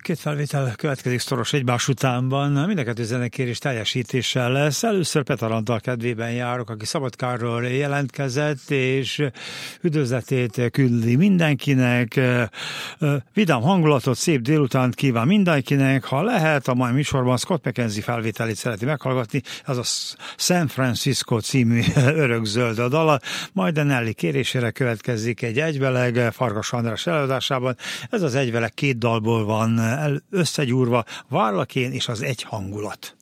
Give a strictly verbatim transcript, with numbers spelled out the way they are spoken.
Két felvétel következik szoros egymás utánban, mind a kettő zenekérés teljesítéssel lesz. Először Petar Antal kedvében járok, aki Szabadkáról jelentkezett, és üdvözletét küldi mindenkinek. Vidám hangulatot, szép délutánt kíván mindenkinek. Ha lehet, a mai műsorban Scott McKenzie felvételét szereti meghallgatni, az a San Francisco című örökzöld a dala, majd a Nelly kérésére következik egy egyveleg Farkas András előadásában. Ez az egyveleg két dalból van összegyúrva, Várlak én és az egy hangulat.